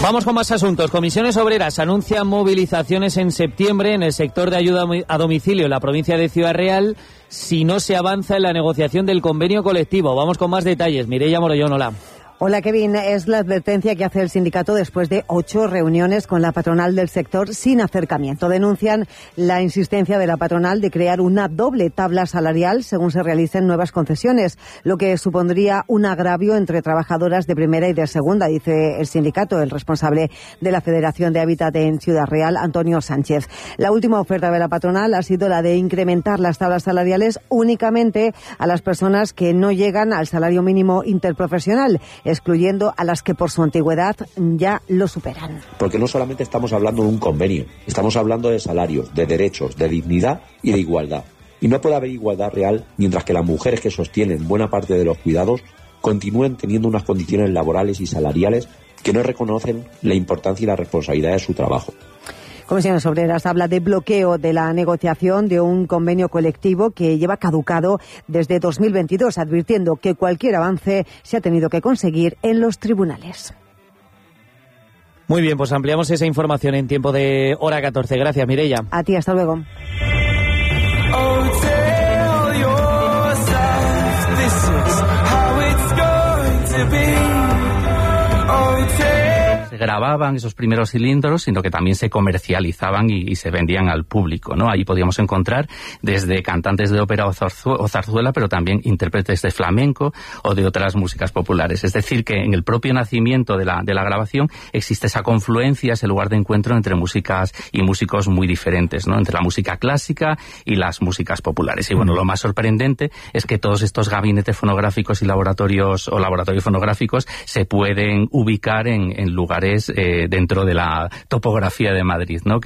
Vamos con más asuntos. Comisiones Obreras anuncian movilizaciones en septiembre en el sector de ayuda a domicilio en la provincia de Ciudad Real si no se avanza en la negociación del convenio colectivo. Vamos con más detalles. Mireia Morollón, hola. Hola, Kevin. Es la advertencia que hace el sindicato después de 8 reuniones con la patronal del sector sin acercamiento. Denuncian la insistencia de la patronal de crear una doble tabla salarial según se realicen nuevas concesiones, lo que supondría un agravio entre trabajadoras de primera y de segunda, dice el sindicato, el responsable de la Federación de Hábitat en Ciudad Real, Antonio Sánchez. La última oferta de la patronal ha sido la de incrementar las tablas salariales únicamente a las personas que no llegan al salario mínimo interprofesional, excluyendo a las que por su antigüedad ya lo superan. Porque no solamente estamos hablando de un convenio, estamos hablando de salarios, de derechos, de dignidad y de igualdad. Y no puede haber igualdad real mientras que las mujeres que sostienen buena parte de los cuidados continúen teniendo unas condiciones laborales y salariales que no reconocen la importancia y la responsabilidad de su trabajo. Comisiones Obreras habla de bloqueo de la negociación de un convenio colectivo que lleva caducado desde 2022, advirtiendo que cualquier avance se ha tenido que conseguir en los tribunales. Muy bien, pues ampliamos esa información en tiempo de hora 14. Gracias, Mireia. A ti, hasta luego. Se grababan esos primeros cilindros, sino que también se comercializaban y se vendían al público, ¿no? Ahí podíamos encontrar desde cantantes de ópera o zarzuela, pero también intérpretes de flamenco o de otras músicas populares. Es decir, que en el propio nacimiento de la grabación existe esa confluencia, ese lugar de encuentro entre músicas y músicos muy diferentes, ¿no? Entre la música clásica y las músicas populares. Y bueno, lo más sorprendente es que todos estos gabinetes fonográficos y laboratorios fonográficos se pueden ubicar en lugares dentro de la topografía de Madrid, ¿no?